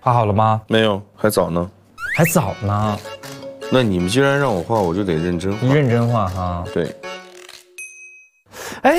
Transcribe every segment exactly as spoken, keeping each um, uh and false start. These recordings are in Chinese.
画好了吗？ 没有，还早呢。 还早呢。 那你们既然让我画，我就得认真画。 你认真画哈。 对。 哎，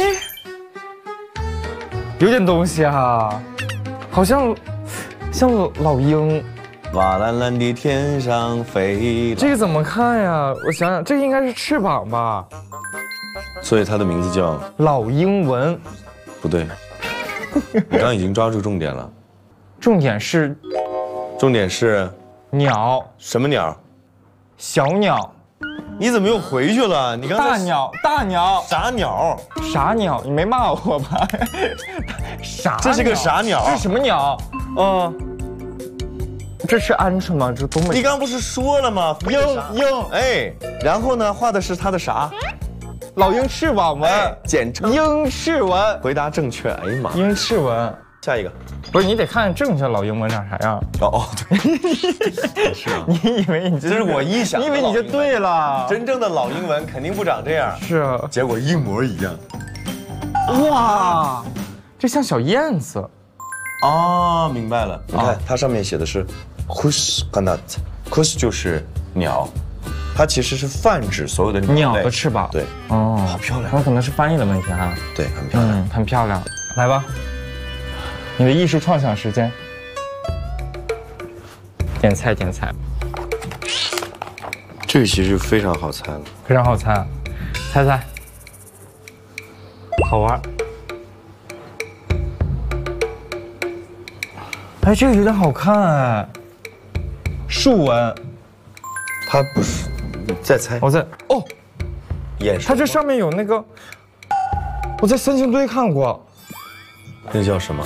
有点东西啊，好像像老鹰。 瓦蓝蓝的天上飞。 这个怎么看呀？我想想，这个应该是翅膀吧。 所以它的名字叫老鹰纹。 不对，你刚刚已经抓住重点了。 重点是， 重点是鸟。 什么鸟？ 小鸟。 你怎么又回去了？你刚才大鸟，大鸟。 啥鸟？ 啥鸟？你没骂我吧？啥？ 这是个啥鸟？ 这是什么鸟？ 嗯， 这是鹌鹑吗？这东北。 你刚不是说了吗？ 鹰鹰。 哎，然后呢？画的是它的啥？ 老鹰翅膀纹， 哎、简称鹰翅纹。 回答正确。哎呀妈！ 鹰翅纹。 下一个。 不是，你得看正确老鹰纹长啥样。 哦哦，对，是啊。 你以为你这是我臆想， 你以为你就对了？ 真正的老鹰纹肯定不长这样。 是啊。 结果一模一样。 哇，这像小燕子。 哦，明白了。你看，它上面写的是 kush kanat，kush 就是鸟，它其实是泛指所有的鸟的翅膀。 对。 哦， 好漂亮。 那可能是翻译的问题哈。 对，很漂亮， 嗯，很漂亮。来吧。你的艺术创想时间，点菜点菜。 这个其实非常好猜了， 非常好猜，猜猜，好玩。哎，这个有点好看哎，树纹。 它不是，你再猜。 我在哦， 眼神。 它这上面有那个，我在三星堆看过。 那叫什么？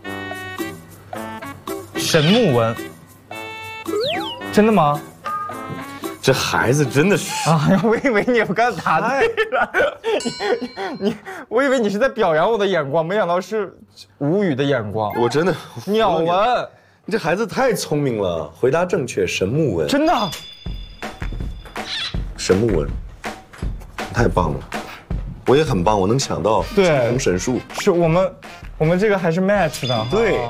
神木纹。真的吗？ 这孩子真的是啊！我以为你不敢答对了，你，你，我以为你是在表扬我的眼光，没想到是无语的眼光。 我真的鸟纹， 你这孩子太聪明了，回答正确，神木纹。 真的？ 神木纹，太棒了，我也很棒，我能想到对红神树。 是我们，我们这个还是 match 的。 对。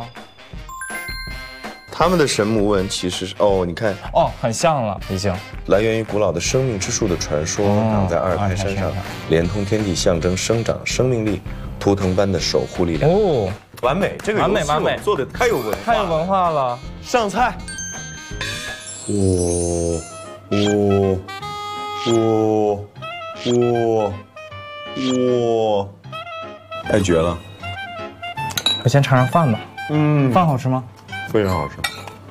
他们的神木纹其实是哦，你看哦，很像了，已经来源于古老的生命之树的传说，长在阿尔泰山上，连通天地，象征生长、生命力、图腾般的守护力量。哦，完美，这个完美完美， 做的太有文化， 太有文化了。 上菜。哇哇哇哇哇！太绝了！ 我先尝尝饭吧。嗯，饭好吃吗？ 非常好吃。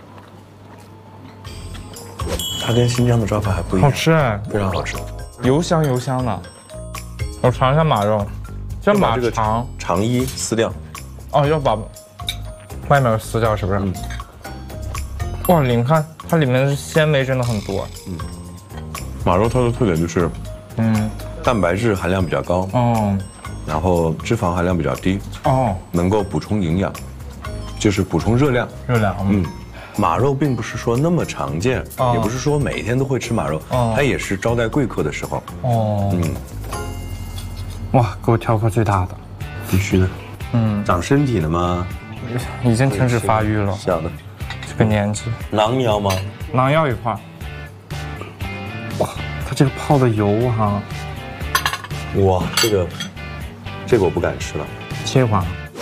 它跟新疆的抓法还不一样， 好吃哎， 非常好吃， 油香油香的。我尝一下马肉，这马肠肠衣撕掉。 哦，要把外面撕掉是不是？嗯。哇，你看它里面的纤维真的很多。 嗯。马肉它的特点就是，嗯，蛋白质含量比较高。哦。然后脂肪含量比较低。哦。能够补充营养，就是补充热量。 热量。嗯。 马肉并不是说那么常见，哦、也不是说每天都会吃马肉，哦、它也是招待贵客的时候。哦，嗯， 哇，给我挑颗最大的， 必须的。嗯，长身体了吗？ 已经停止发育了。 小的， 这个年纪。 馕你要吗？ 馕要一块。哇，它这个泡的油哈、啊， 哇，这个，这个我不敢吃了。 切一块。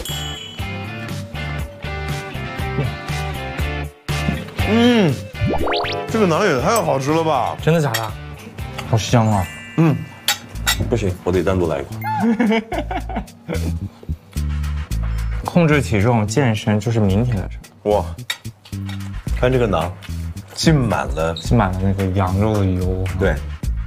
嗯，这个馕也太好吃了吧！ 真的假的？好香啊！ 嗯，不行，我得单独来一块。 控制体重、健身就是明天的事。 哇，看这个馕，浸满了， 浸满了那个羊肉的油。 对，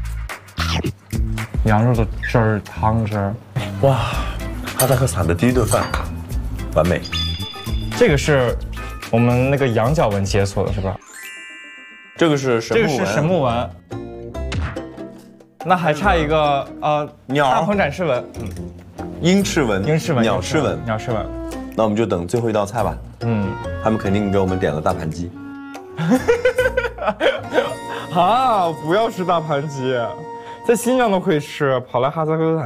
羊肉的汁儿、汤汁儿。 哇，哈萨克斯坦的第一顿饭，完美。 这个是。我们那个羊角纹解锁的是吧？ 这个是神木纹， 这个是神木纹。那还差一个呃鸟大鹏展翅纹， 嗯，鹰翅纹， 鹰翅纹， 鸟翅纹， 鸟翅纹。 那我们就等最后一道菜吧。嗯，他们肯定给我们点了大盘鸡。 啊！不要吃大盘鸡，在新疆都可以吃，跑来哈萨克斯坦。